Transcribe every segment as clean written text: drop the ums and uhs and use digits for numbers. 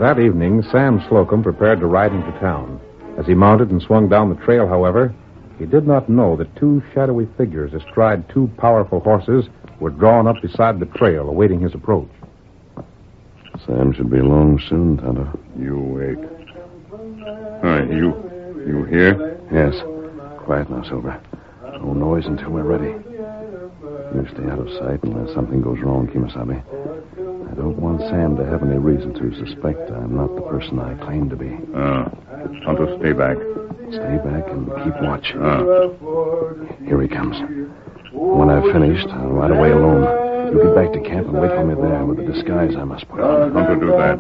That evening, Sam Slocum prepared to ride into town. As he mounted and swung down the trail, however, he did not know that two shadowy figures astride two powerful horses were drawn up beside the trail, awaiting his approach. Sam should be along soon, Tonto. You wait. All right, you here? Yes. Quiet now, Silver. No noise until we're ready. You stay out of sight unless something goes wrong, Kimasabi. I don't want Sam to have any reason to suspect I'm not the person I claim to be. Tonto, stay back. Stay back and keep watch. Here he comes. When I've finished, I'll ride away alone. You get back to camp and wait for me there with the disguise I must put on. Tonto, do that.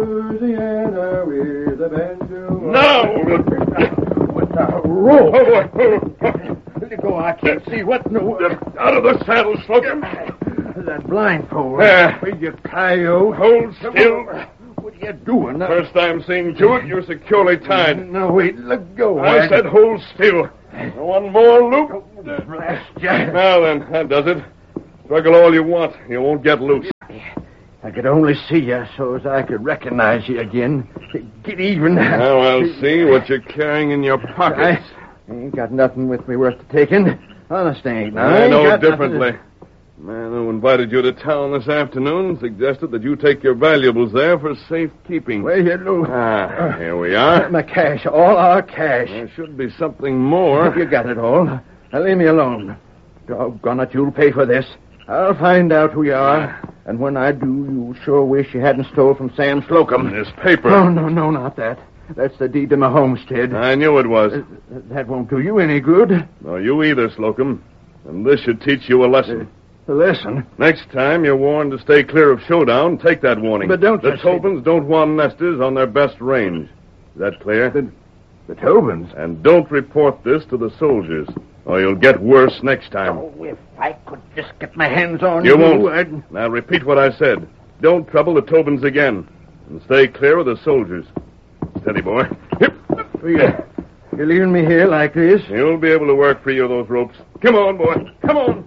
No! Roll! Let it go. I can't see what in the world. Out of the saddle, Slocum. That blindfold. There. Will you, coyote? Hold still. What are you doing? First I'm seeing to it, you're securely tied. No, wait. Let go. I said hold still. One more loop. Blast you. Now then, that does it. Struggle all you want. You won't get loose. I could only see you so as I could recognize you again. Get even. Now I'll see what you're carrying in your pockets. I ain't got nothing with me worth taking. Honest, I ain't. I know got differently. The man who invited you to town this afternoon suggested that you take your valuables there for safekeeping. Where you look? Here we are. My cash. All our cash. There should be something more. You got it all. Now leave me alone. Doggone it, you'll pay for this. I'll find out who you are. And when I do, you'll sure wish you hadn't stole from Sam Slocum. This paper. No, not that. That's the deed to my homestead. I knew it was. That won't do you any good. No, you either, Slocum. And this should teach you a lesson. A lesson? Next time you're warned to stay clear of Showdown, take that warning. But don't The Tobins don't want nesters on their best range. Is that clear? The Tobins? And don't report this to the soldiers, or you'll get worse next time. Oh, if I could just get my hands on You won't. Now repeat what I said. Don't trouble the Tobins again. And stay clear of the soldiers. Steady, boy. You're leaving me here like this? You'll be able to work free of those ropes. Come on, boy. Come on.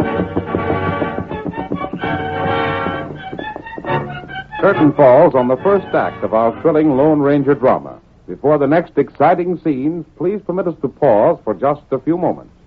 Curtain falls on the first act of our thrilling Lone Ranger drama. Before the next exciting scenes, please permit us to pause for just a few moments.